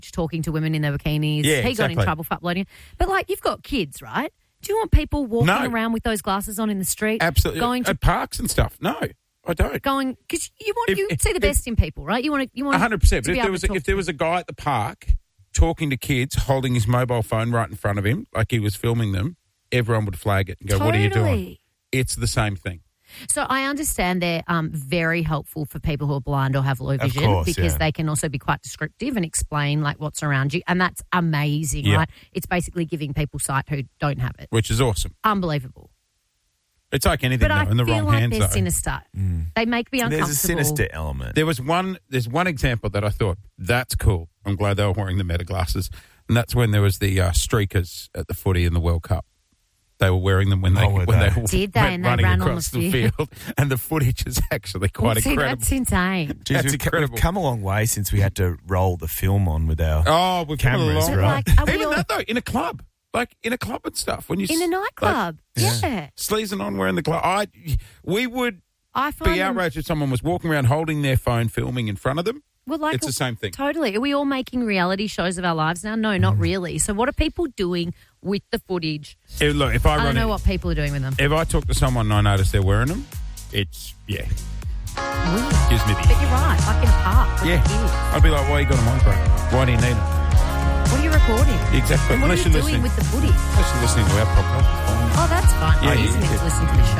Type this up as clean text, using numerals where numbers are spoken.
talking to women in their bikinis. Yeah, he got in exactly. trouble for uploading it. But, like, you've got kids, right? Do you want people walking around with those glasses on in the street? Absolutely. Going to At parks and stuff. No, I don't. because you see the best in people, right? You want 100%. to But if there was a guy at the park talking to kids, holding his mobile phone right in front of him, like he was filming them, everyone would flag it and go, "What are you doing?" It's the same thing. So I understand they're very helpful for people who are blind or have low vision because they can also be quite descriptive and explain like what's around you, and that's amazing, right? It's basically giving people sight who don't have it, which is awesome, unbelievable. It's like anything, But though, in the wrong hands. They're sinister. They make me uncomfortable. There's a sinister element. There's one example that I thought, that's cool. I'm glad they were wearing the meta glasses. And that's when there was the streakers at the footy in the World Cup. They were wearing them when they Did they? And they running ran across on the field. And the footage is actually quite incredible. That's insane. Jeez, That's we've incredible. come a long way since we had to roll the film on with our we've cameras, come a long right? way. Like, Even that, though, in a club. Like, in a club and stuff. When you In a nightclub. Sleazing on wearing the glove. We would I find be outraged if someone was walking around holding their phone, filming in front of them. Well, like, it's the same thing. Totally. Are we all making reality shows of our lives now? No, not really. So what are people doing with the footage? Look, if I don't know what people are doing with them. If I talk to someone and I notice they're wearing them, it's, Weird. gives me the... But you're right, like in a park. Yeah. I'd be like, why you got them on, bro? Why do you need them? What are you recording? Exactly. And what Unless are you you're doing listening. with the footage? Unless you're listening to our podcast. Oh, that's fine. Yeah, I'm using it to listen to the show.